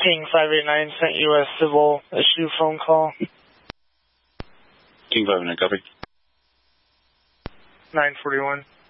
King 589 sent you a civil issue phone call. King 589, copy. 941.